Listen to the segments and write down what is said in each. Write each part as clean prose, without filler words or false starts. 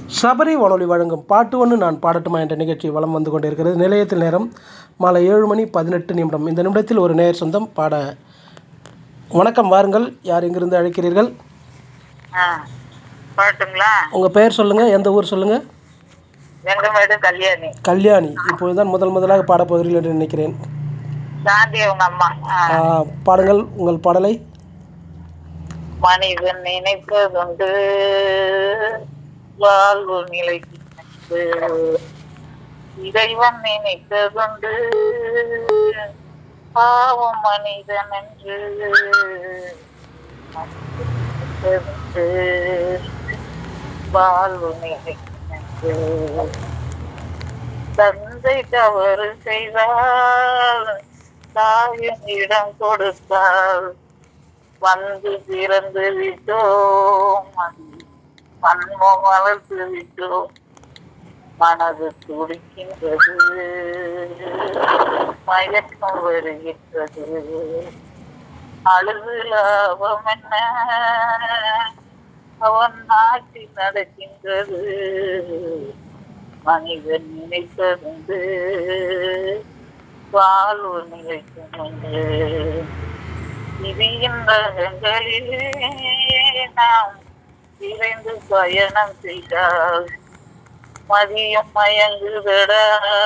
சபரி வானொலி வழங்கும் பாட்டு ஒன்று நான் பாடட்டுமா என்ற நிகழ்ச்சி வலம் வந்து கொண்டிருக்கிறது. நிலையத்தில் நேரம் மாலை 7:18. இந்த நிமிடத்தில் ஒரு நேயர் சொந்தம் பாட. வணக்கம், வாருங்கள். யார் எங்கிருந்து அழைக்கிறீர்கள்? பாட்டுங்களா? உங்கள் பெயர் சொல்லுங்கள், எந்த ஊர் சொல்லுங்கள். எங்க வீடு கல்யாணி. கல்யாணி, இப்போதுதான் முதலாக பாடப்போகிறீர்கள் என்று நினைக்கிறேன். சாந்தி அவங்க அம்மா. பாடுங்கள் உங்கள் பாடலை. மனிதன் நினைப்பதுண்டு வாழ்வு நிலைக்கு, இறைவன் நினைப்பதுண்டு பாவம் மனிதன் என்று, வாழ்வு நிலைக்கு. தந்தை தவறு செய்தால் தாயின் இடம் கொடுத்தால் வந்து பிறந்து விட்டோம், மன்மம் வளர்த்து விட்டோம், மனது துடிக்கின்றது, மயக்கம் வருகின்றது, அழுது லாபம் என்ன, அவன் ஆட்சி நடக்கின்றது, மனிதன் நினைப்பதுண்டு வாழ்வு நிலைக்கும். விதியின் ரகங்களிலே நாம் விரைந்து பயணம் செய்தால் மதியம் மயங்குதடா,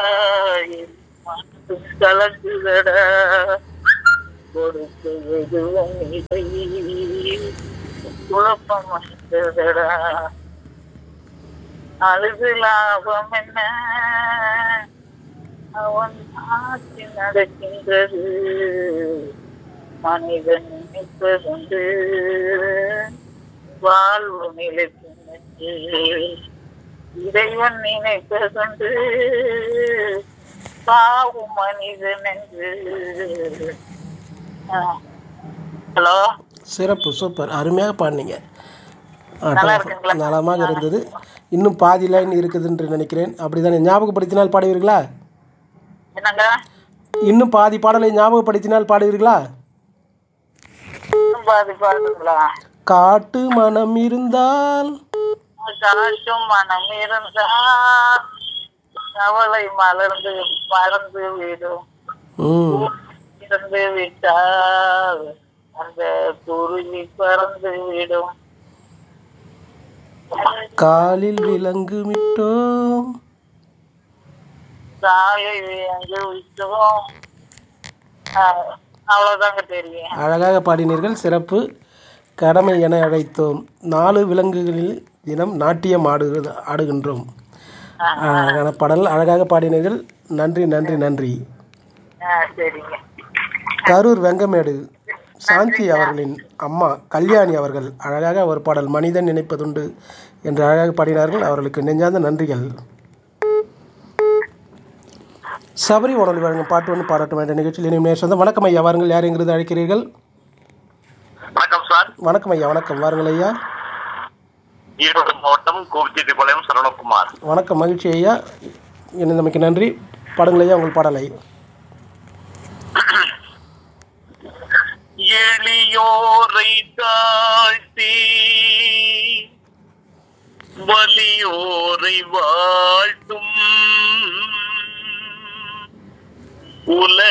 மனது கலக்குதடா, கொடுத்து எதுவும் இல்லை, குழப்பம் வந்ததடா, அழுது லாபம் என்ன, அவன் ஆட்சி நடக்கின்றது, மனிதன் நினைப்பதுண்டு வாழ்வு நிலைக்கின்றது, இறைவன் நினைப்பதுண்டு பாவும் மனிதன் என்று. ஹலோ, சிறப்பு, சூப்பர், அருமையாக பாடினீங்க. நல்லா இருக்குங்களா? நலமாக இருந்தது. இன்னும் பாதி லைன் இருக்குது என்று நினைக்கிறேன். அப்படித்தானே? ஞாபகப்படுத்தினால் பாடுவீர்களா? என்னங்க? இன்னும் பாதி பாடலை ஞாபகப்படுத்தினால் பாடுவீர்களா? பாதி பாடுங்களா? காட்டு மனம் இருந்தால், காட்டும் மனம் இருந்தால் கவலை மலர்ந்து மறந்து விடும், இறந்து விட்டால் அந்த குருவி பறந்து விடும், காலில் விலங்கு விட்டோம், சாலை விலங்கு விட்டோம். அவ்வளவுதாங்க தெரியும். அழகாக பாடினீர்கள், சிறப்பு. கடமை என அழைத்தோம், 4 விலங்குகளில் தினம் நாட்டியம் ஆடுகின்றோம். அழகான பாடல், அழகாக பாடினீர்கள். நன்றி நன்றி நன்றி. சரிங்க. கரூர் வெங்கமேடு சாந்தி அவர்களின் அம்மா கல்யாணி அவர்கள் அழகாக ஒரு பாடல் மனிதன் நினைப்பதுண்டு என்று அழகாக பாடினார்கள். அவர்களுக்கு நெஞ்சார்ந்த நன்றிகள். சபரி வானொலி வழங்கும் பாட்டு ஒன்று பாடட்டும் என்ற நிகழ்ச்சியில் இனிமே சொந்தம். வணக்கம் ஐயா, வாருங்கள். யார் எங்கிருந்து அழைக்கிறீர்கள்? வணக்கம் சார். வணக்கம் ஐயா, வணக்கம், வாருங்கள் ஐயா. ஈரோடு மாவட்டம் கோபிச்செட்டிப்பாளையம் சரவணகுமார். வணக்கம், மகிழ்ச்சி ஐயா, இணைந்தமைக்கு நன்றி. பாடுங்கள் ஐயா உங்கள் பாடலை. எளியோரை தாழ்த்தி வலியோரை வாழ்த்தும் உல